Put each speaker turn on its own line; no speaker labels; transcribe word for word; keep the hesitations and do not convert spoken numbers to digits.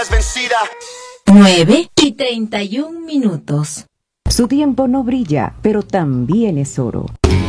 nueve y treinta y un minutos.
Su tiempo no brilla, pero también es oro.